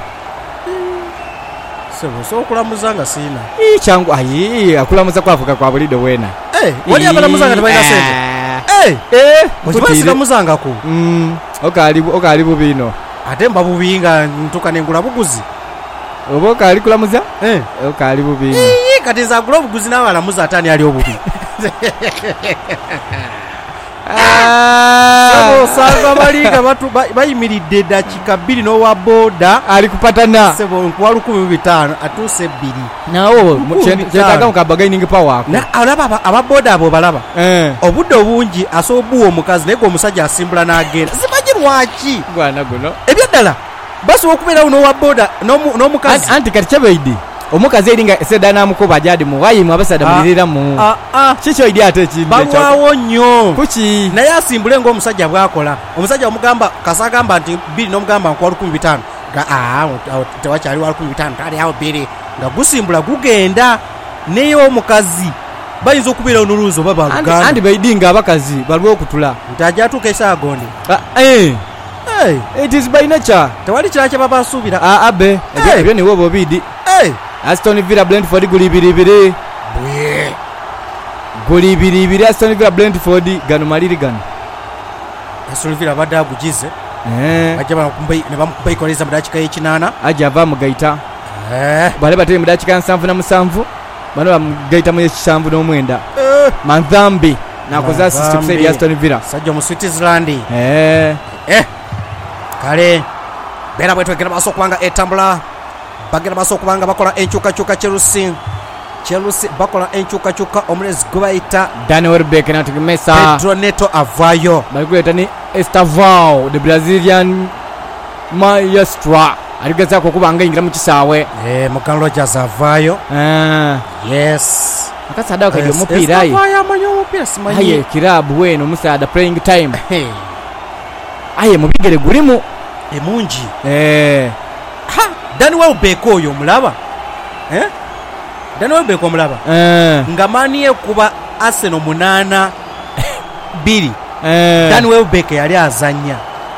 sebo so okulamuzanga sina ii changu ayi akulamuza kwavuka kwa bulido wena eh wali abalamuzanga tebalina sente eh eh mutibasika muzanga ku mm okali okali bubino ate mba bubinga ntuka nengula buguzi obo okali kulamuza eh okali bubino ii kati za globe buguzi n'abalamuza atani ali obubi sebo sanga baliga batu bayimiridde dakika bbiri n'owa boda ali kupatana sebo nkuwa lukumi bitano atuse bbiri nawo kyetaga mukabagaining power na alaba ababoda abo balaba eh obudde obungi asobuwa omukazi naye omusajja asimbula n'agenda simanyi lwaki gwana guno ebyaddala basobola okubeerawo n'owa boda n'omukazi anti kati kyabaidi omukazi eringa eseda namukuba jadi muwayimu abasada mulirira mu ah ah kikyo idi ate kindi bawawo nnyo kuki naye asimbule ng'omusajja bwakola omusajja omugamba kasagamba nti bbiri n'omugamba nkuwa lukumi bitano nga aa tewakyali wa lukumi bitano tali awo bbiri nga gusimbula gugenda naye omukazi bayinza okubeerawo n'oluuzi oba baluganda anti baidinga abakazi baliwo okutula nti ajja atuuka esaagondi eh hey it is by nature tewali kirala kye baba basuubira ah abe ebyo niwo bobidi hey Aston Villa Brentford guli ibiri bwe guli ibiri ibiri Aston Villa Brentford gano maliri gano Aston Villa badde agugize eh ajja bakumbai ne bamukoleza mu dakika y'ekinaana ajja ava mu gaita eh bale bateri mu dakika nsanvu na musanvu bano bamugaita mu ekisanvu n'omwenda eh Manzambi nakoza assist ku side ya Aston Villa sajja mu Switzerland eh eh kale bera bwetu egera baso kubanga etambula bagera baso kubanga bakola enkyukakyuka Chelsea Chelsea bakola enkyukakyuka omulezi gwe bayita Dani Welbeck natukimesa Pedro Neto avayo balikuleeta ni Estavao the Brazilian maestro aligezaako okubanga ingira mu kisaawe eh Morgan Rogers avayo eh yes akasaada kaje omupiira ayi avayo amanyi omupiira simanyi aye kirabu weno musaada playing time hey aye mubigere gulimu emungi eh ha Dani Welbeck oyo mulaba eh Dani Welbeck omulaba eh nga mani ekuba Arsenal munana biri eh Dani Welbeck yali azanya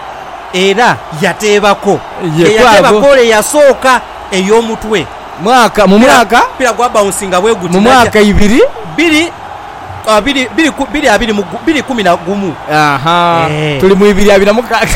era yateebako Ye yateebako le yasooka ey'omutwe mwaka mu mwaka pira gwa bouncing abwe guti mu mwaka ibiri biri abiri biri biri abiri mu biri kumi na gumu aha Eh. tuli mu ibiri abira mukaka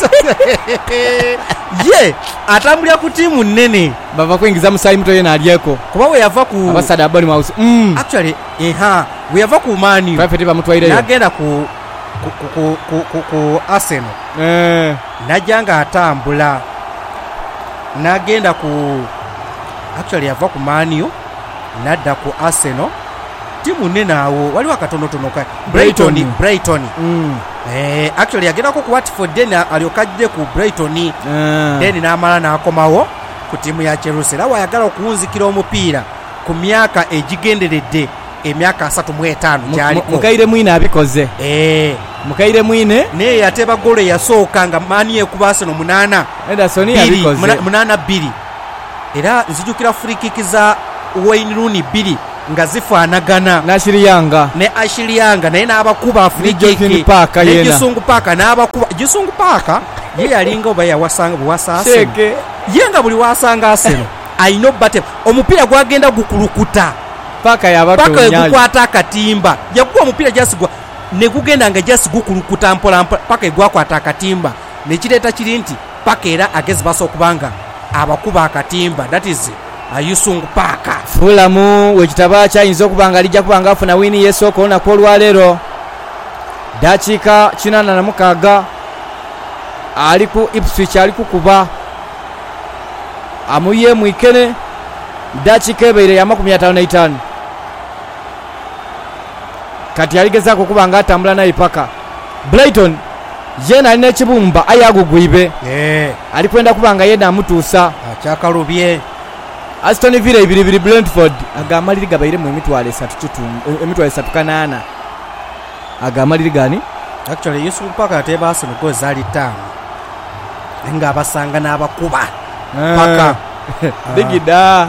ye atambulya ku tiimu nnene bava kwingiza musayi muto yena alyeko kuba we yava ku abasada abali mu house mm actually eha we yava ku mani private bamutwaireyo nagenda ku ku ku ku ku ku Arsenal eh najja nga atambula nagenda ku actually yava ku mani nadda ku Arsenal timu nnene awo waliwo akatonotono ka Brighton Brighton. Brighton mm eh actually yagendako ku Watford then alyokajje ku Brighton eh then n'amala n'akomawo ku timu ya Chelsea lawa yagala okuwunzikira omupiira ku myaka egigenderedde emyaka asatu mu etaano gyaliko mukaire mwine abikoze eh mukaire mwine naye yateba golo yasooka nga mani ekuba Arsenal munana Ederson biri, abikoze muna- munana bbiri era nzijukira free kick za Wayne Rooney bbiri nga zifaanagana nashiri yanga ne Ashley Young naye n'abakuba free Ne Jonathan kick Parker ne yena. Gisungu Parker n'abakuba Gisungu Parker ye yalinga oba yawasanga buwasa Arsenal sheke ye nga buli wasanga Arsenal ayino bate omupiira gwagenda gukulukuta paka yabato paka egukwata akatimba yakuwa omupira jasigwa negugenda nga jasigukulukuta mpola mpola paka egwakwata akatimba nekireeta kiri nti paka era agezi basa okubanga abakuba akatimba that is ayusungu paka Fulamu wekitaba kyayinza okubanga lijja kubanga afuna wini yesooka olunaku olwaleero dakiika kinaana na mukaaga ali ku Ipswich ali kukuba amuye mwikene dakiika ebeire ya makumi ataano n'etaano kati aligezaako okuba nga atambula naye paka Brighton yena alina ekibumba aye agugwibe yeah. ali kwenda kuba nga yena amutuusa akyakalubye Aston Villa ibiribiri Brentford agamaliri gabaire mu emitwalo esatu kitundu emitwalo esatu kanaana agamaliri gani actually Yusuf Paka atebase mu goal zali ttaano nga abasanga n'abakuba paka digida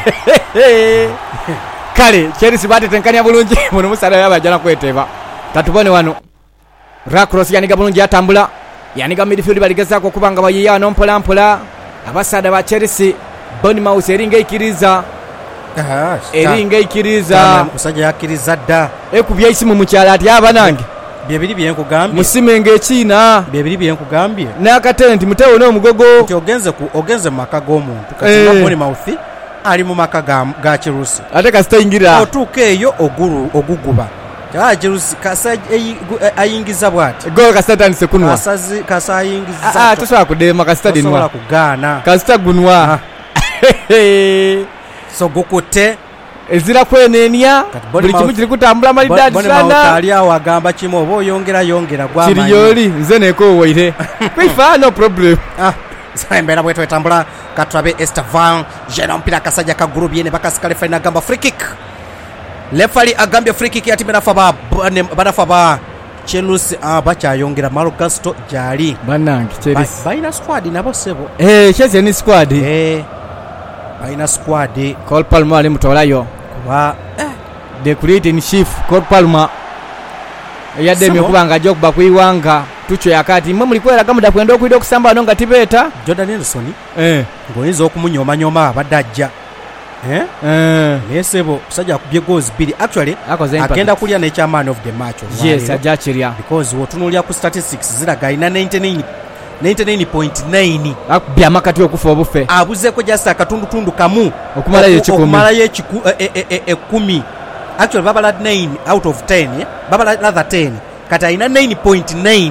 kale Chelsea batetenkanya bulungi muno musala yabajana kweteba katubone wano Rakros yaniga bulungi atambula yaniga midfield baligezaako kubanga bayiya nompola mpola abasada ba Chelsea Bournemouth eringa ikiriza eringa ikiriza musajja yakiriza dda ekubya isimu mukyala ati abanange byebiri byenkugambye musimenga ekina byebiri byenkugambye n'akatalenti mutewo n'omugogo nti ogenze ku ogenze mu maka g'omuntu kati nga Bournemouth ali mu maka ga, ga Chelsea ate kasitayingira otuuka eyo ogulu oguguba kya Chelsea kasa ayingiza bwati gol kasitandise kunwa kasazi kasayingiza ah tosobola kudema kasitadinwa tosobola kugaana kasitagunwa so gukute ezira kwenenya buli kimu kiri kutambula malidadi sana ali awo agamba kimu oba oyongera yongera gwama kiriyoli nze nekowoire kwifa no problem ah embeera bwetu etambula katulabe Estevan jena ompira akasajja kaguru byene bakasikale fine agamba free kick lefali agambye free kick yati banafa ba banafa ba Chelsea ah bakyayongera Malo Gusto jali banange Chelsea baina squad nabo sebo eh Chelsea ni squad eh baina squad Cole Palmer ali mutolayo kuba eh the create in chief Cole Palmer yadde kubanga ajja okuba kuiwanga tucho yakati mwe mulikwera gamuda kwenda okuida okusamba nonga tibeta Jordan Henderson eh ngoyinza okumunyoma nyoma abadajja eh eh nesebo sajja kubye goals bili actually agenda kulya ne chairman of the match yes ajja kirya because wotunulya ku statistics ziraga ina ninety-nine point nine akubya makati okufa obufe abuze ko just akatundu tundu kamu okumala ye kikumi okumala ye kiku ekumi actually babala nine out of ten yeah? babala rather ten kata ina nine point nine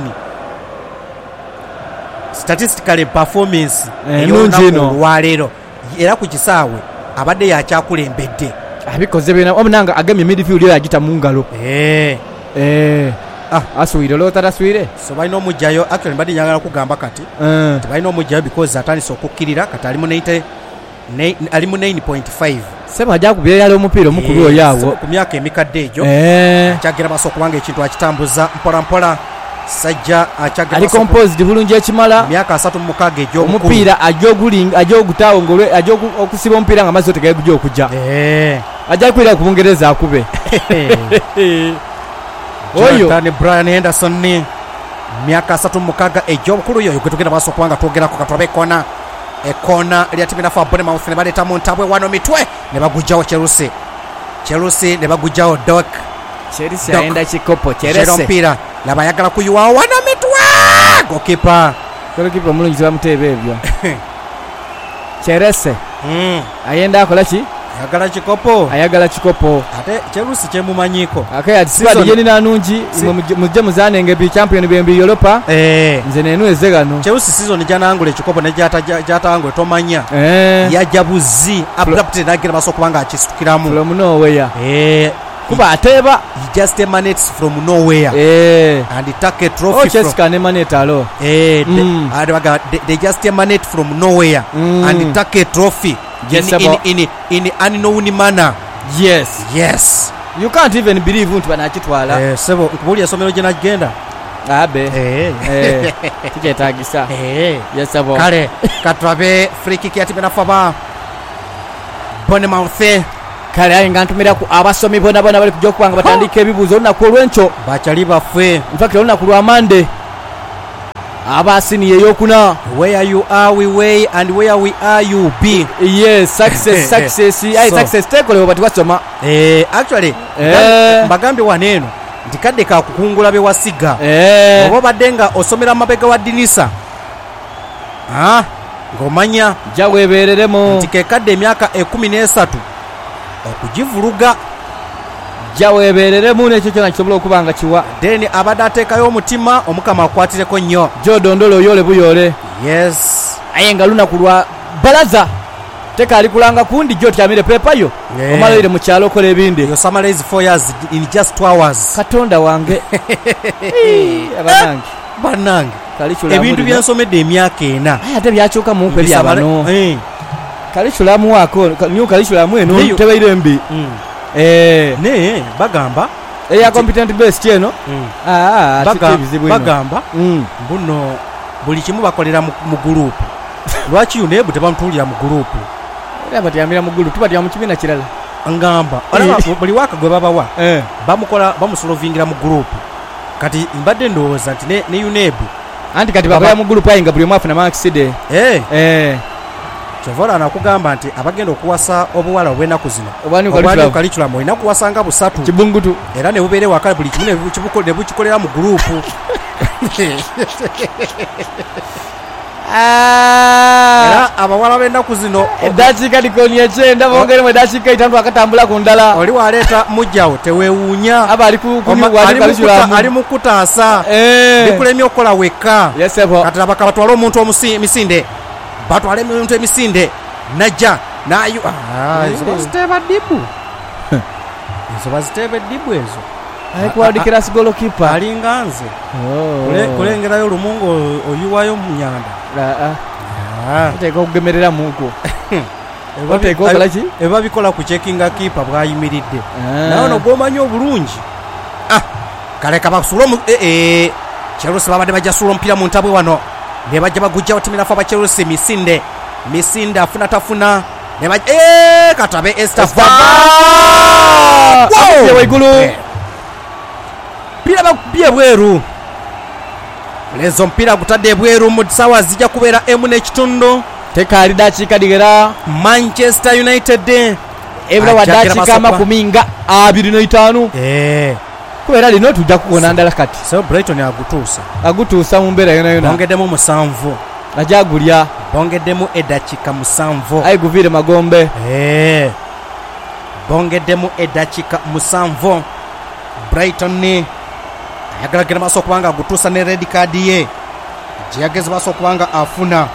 statistically performance enunjino walero era ku kisaawe abadde yakyakulembedde abikoze bena omunanga agamye midfield ya agita mungalo eh eh ah aswire lo taraswire so balina omujjayo actually mbadde nyagala kugamba kati eh balina omujjayo because atandise okukkirira kati ali mu ninety ali mu nine point five sema ajja kubyeyala omupira omukulu oyawo ku myaka emikadde egyo eh kyagira baso kubanga ekintu akitambuza mpola mpola sajja akyagira ali composed bulungi ekimala myaka asatu mu mukaaga egyo omupira ajogulinga ajogutawo ngolwe ajogu okusiba omupira nga mazo tegaye kujja okujja eh ajja kwira ku Bungereza akube oyo Tani Brian Henderson ni myaka asatu mu mukaaga egyo okulu yo yogera baso kubanga twogera ku katwabe kona ekona lyatimina fa Bournemouth ne baleta mu ntabwe wano mitwe ne bagujjawo Chelsea Chelsea ne bagujjawo Doc Chelsea aenda chikopo Chelsea mpira labayagala kuyuwa wano mitwe gokipa gokipa mulungi bamutebe ebyo Chelsea mm ayenda akola ki ayagala chikopo ayagala chikopo ate Chelsea kyemumanyiko akaya squad yeni nanungi mujje muzane nge bi champion bembi Europa eh nze nenu ezegano Chelsea season jana angule chikopo ne jata jata angule tomanya eh yajabuzi abruptly nagira baso kubanga akisitukiramu from nowhere eh kuba ateba he just emanates from nowhere eh and he take a trophy oh, from can emanate alo eh mm. they, they, they just emanate from nowhere mm. and he take a trophy yes, in, in, in, in, in unknown manner yes yes you can't even believe nti banakitwala eh sebo nkubuli asomero je nagenda abe eh eh tije tagisa eh yes sebo kale katwabe free kick ya timena faba Bournemouth kale ayinga ntumira ku abasomi bona bona bali kujja kubanga batandika ebibuzo lunaku olwencho bachali bafwe in fact lunaku lwa Monday abasiniye eyokuna. Where you are we way and where we are you be. Yes, success success ai So- success tekolewo bati wasoma. Eh, actually Eh. mbagambye waneeno nti kadde ka kukungula be wasiga. Eh. Oba badde nga osomera mabega wa dinisa. Ah, ng'omanya Jawebereremo. nti ke kadde emyaka ekumi n'esatu okugivuluga. Jawebereremu nekyo kyona kisobola okubanga kiwa. Then abadde ateekayo omutima omukama akwatireko nnyo. Jodondolo yole buyole. Yes. Aye nga lunaku lwa balaza tekaali kulanga kundi jo tyamire pepa yo. Yeah. Omaloire mu kyalo kola ebindi. You summarize four years in just two hours. Katonda wange. Abanange. Bannange. Kalichula Ebintu byensomedde emyaka ena. Aya ate byakyuka mu kwe byabano. Eh. Kalichula mu wako nyo kalichula mu eno Neyo. tebaire mbi. Mm. Eh. Ne bagamba Eya competent based eno. Mm. Ah, ah, Baga- bizibu eno. bagamba Mm. buno buli kimu bakolera mu mu group. Lwaki yunebu tebamutulira mu group? Era batyamira mu gulu tubatya mu kibiina kirala. Ngamba olaba buli waka gwe babawa Eh. bamukola bamusolovingira mu group. Kati mbadde ndowooza nti ne, ne yunebu Anti kati Baba- bakola mu gulu payinga buli mwafu na maxide. eh Eh. Kyovola nakugamba nti abagenda okuwasa obuwala obw'ennaku zino Obwani obwali ukalishula. ukaliculamu olina kuwasanga busatu Kibungutu. era ne bubeere waka buli kimu ne bukibuko- ne bukikolera mu gurupu. Ah. Era abawala b'ennaku zino Edakiika likoni ekyenda bongeremu edakiika itaano akatambula ku ndala. oli waleeta mujjawo teweewuunya. Aba ali ku Oma- kunywa ali ali mu kuta- ali kalisula. mu kutaasa Eh. bikulemye okukola wekka. Yes ebo. Kati abaka batwale omuntu omusi- emisinde batwale omuntu emisinde najja nayu Ah, ezo baziteeba ddibu ezo baziteeba eddibu ezo Ai kuwadikira sigolo kipa. alinga nze Oh. Kule- kulengerayo lumungu o- oyiwayo mu nyanda. Ah ah. Ah. Teka okugemerera muko. Eba- Oteeka okola ki? eba bikola ku checkinga kipa bwayimiridde Ah. nawe no gwomanyi obulungi. Ah, kale kabasula omu eh eh Chelsea babadde bajja sula omupiira mu ntabwe wano ne bajja bagujjawo timirafu aba Chelsea misinde misinde afuna tafuna ne bajja eh katabe Estafa Wow! Yewe igulu. Pira bakubye bweru lezo mpira gutadde bweru mu sawa zijja kubeera emu n'ekitundu. Tekaali dakiika digera. Manchester United Ebula wa Ajja kera dakiika basokwa. amakumi nga abiri n'etaano. eh Kubeera lino tujja kukona ndala kati. so Brighton agutuusa Agutuusa mu mbeera yona yona. bongeddemu musanvu Ajagulya. bongeddemu eddakiika musanvu Ai guvire magombe. eh bongeddemu eddakiika musanvu. Brighton ayagalagera maaso okubanga agutuusa ne red card ye gye yageze maaso okubanga afuna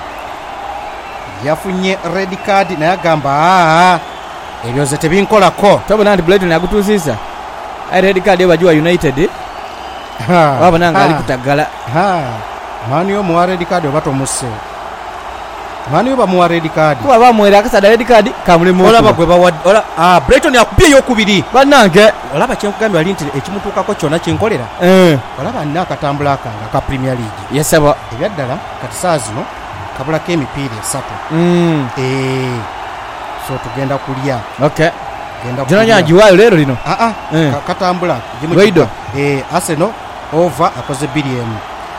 yafunye red card naye agamba aa ebyo ze tebinkolako. Tabona nti Brighton agutuusisa. Ai red card ebajiwa United. Wabona nga ali kutagala. Mani yo muwa red card oba tomusse. Mani yo bamuwa red card. Kuba bamwera akasada red card kamulemu. Olaba gwe bawa ola ah Brighton yakubye yokubiri. Bannange. Olaba kyenkugambye ali nti ekimutuukako kyonna kinkolera. Eh. Olaba nina akatambula akanga aka Premier League. Yesaba. Ebyaddala kati saa zino kabulako emipiira esatu. Mm. Eh. So tugenda kulya. Okay. Genda Jona nyajiwayo lero lino. Ah ah. Eh. Ka- Katambula. Jimu Waido. jipa. Eh Arsenal over akoze billion.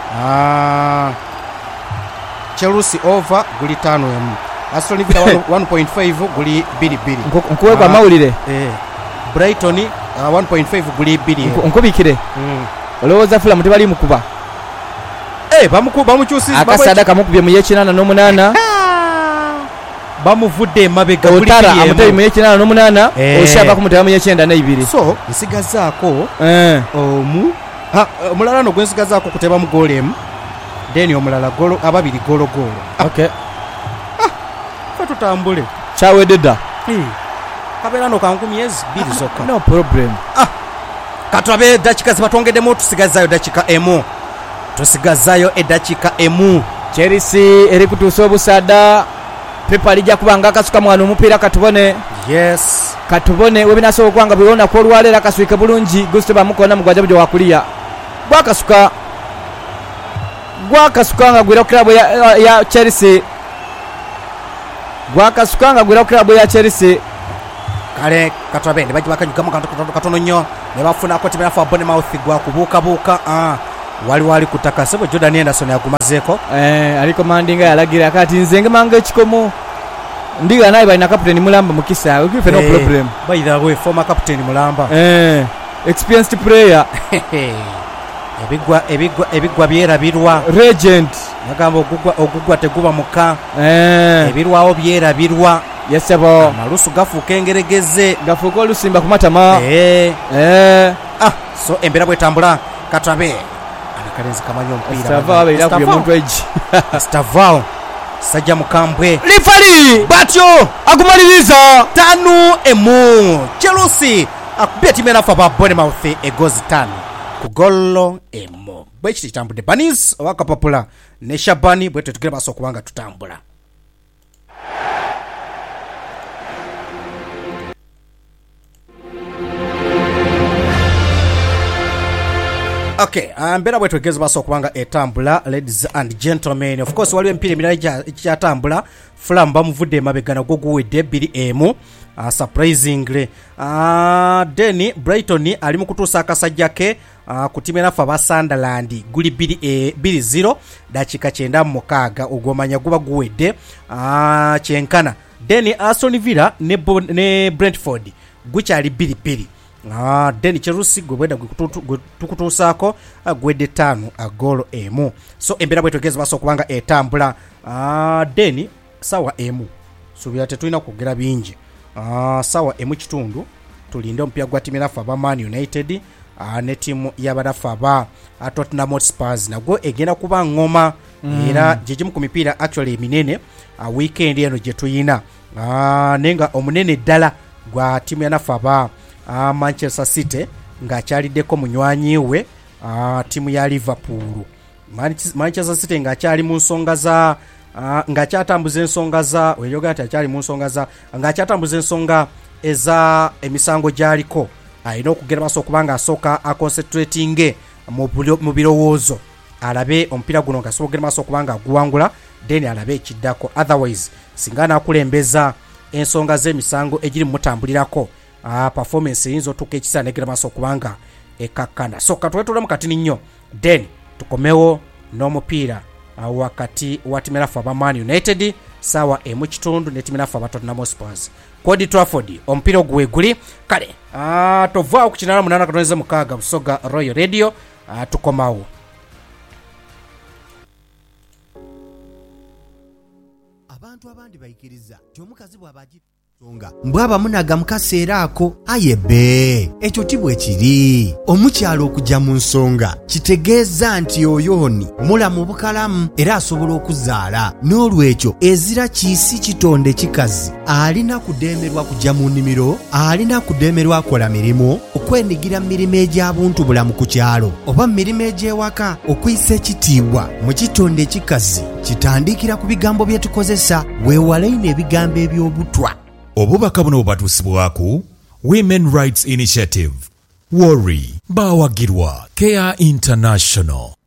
Ah. Chelsea over guli tano emu. Aston Villa one point five guli bili bili. Nkuwekwa Ah. amawulire. Eh. Brighton uh, one point five guli billion. Nkubikire. Mm. Olowooza Fulham tebali mukuba. Eh bamuku bamukyusiza Akasada kamukubye mu yekinana n'omunaana. bamuvudde emabega Otara amutari mu yekinana n'omunaana. Eh. Oshaba kumutera mu yekyenda n'ebiri. So nsigazaako Eh. omu ha omulala no gwensigazaako kuteba mu goal emu. Then omulala golo ababiri golo golo. Okay. Fa tutambule. Chawededa. Eh. Kabeera no kankumi ezi bbiri zokka. No problem. Katwabe dakika zibatwongeddemu tusigazaayo dakika emu. Tusigazaayo edakika emu. Chelsea eri kutuusa obusada. Pepa alijja kubanga akasuka mwana omupiira katubone. Yes. Katubone webinasobola okwanga bwona ko olwaleero akaswike bulungi gusto bamukona mugwaja bujja wakuliya. Bwakasuka. Gwakasuka nga gwira klabu ya, ya Chelsea. Gwakasuka nga gwira klabu ya Chelsea. Kale katwabe ne bajja bakanyugamu katono nnyo ne bafunako timirafu Bournemouth gwa kubuukabuuka. Ah. wali wali kutaka sebo Jordan Henderson yagumazeeko eh aliko mandinga yalagira kati nzenge manga ekikomo ndiga naye balina captain mulamba mukisa ukife no problem by the way former captain mulamba eh experienced player ebigwa ebigwa ebigwa byera birwa regent nagamba ogugwa ogugwa teguba muka eh ebirwawo byera birwa yesebo amalusu gafuka engeregeze gafuka olusimba kumatama eh eh ah so embera bwetambula katabe anakalenzi kamanyo mpira Stava abira ku muntu eji Stava sajja mukambwe Lifali batyo agumaliriza tanu emu Chelsea akubya timu enafa ba Bournemouth egozi tano ku gollo emu bwechi kitambudde Banis wakapapula ne Shabani bwete tugere baso kubanga tutambula. Okay, ambera bwetu egezi baso kubanga etambula ladies and gentlemen. Of course waliwo empira emirala ekyatambula Fulham bamuvudde mabegana goguwedde bbiri emu uh, surprisingly uh, Denny Brighton ali mu kutuusa akasajja ke uh, ku timu enafa ba Sunderland guli bbiri zero dakika kyenda mu mukaaga ogwomanya guba guwedde uh, kyenkana Denny Aston Villa ne, ne Brentford gukyali bbiri bbiri. Ah, Denny Chelsea gwebweda tukutuusaako gwedde tano agolo emu. So embera bwe tugeze baso kubanga etambula. Ah, Denny sawa emu. Subira tetulina kugera bingi. Ah, sawa emu kitundu tulinde ompya gwa timu enafa ba Man United ah, ne timu y'abadafa ba Tottenham Hotspur nagwo egenda kuba ngoma mm. Era jejimu ku mipiira actually eminene ah, weekend eno gye tuyina ah, nenga omunene ddala gwa timu enafa ba Uh, Manchester City nga kyaliddeko munywanyi we uh, timu ya Liverpool. Manchester City nga kyali mu nsonga za uh, nga kyatambuza ensonga za oyogata kyali mu nsonga za nga kyatambuza ensonga eza emisango gyaliko ayina okugera baso kubanga asoka a concentrating mu birowoozo alabe ompira guno nga sobogera baso kubanga guwangula then alabe ekiddako otherwise singana akulembeza ensonga z'emisango egiri mu mutambulirako Ah, performance yinzo tukekisa negera maso kubanga ekakana. So katwetula mukatini nnyo then tukomewo n'omupiira uh, wakati wa timu enafa ba Man United sawa emu kitundu ne timu enafa ba Tottenham Hotspur Cody Trafford omupiira ogwe guli kale ah uh, tovaawo ku kinala munana katoneze mukaaga Busoga Royal Radio uh, tukomawo. Abantu abandi bayikiriza tyomukazi bwabaji songa mbwaba munaga mukaseera ako ayebe ekyo tibwe kiri omukyalo okujja mu nsonga kitegeeza nti oyoni mula mu bukalamu era asobola okuzaala n'olwekyo ezira kiisi kitonde kikazi alina kudemerwa kujja mu nnimiro alina kudemerwa akola mirimu okwenigira mirimu egy'abuntu bulamu ku kyalo oba mirimu egy'ewaka okuyisa ekitiibwa mu kitonde kikazi kitandikira ku bigambo bye tukozesa weewaleine ebigambo eby'obutwa. Obubaka buno bwatuusibwako Women Rights Initiative Worry Bawagirwa Care International.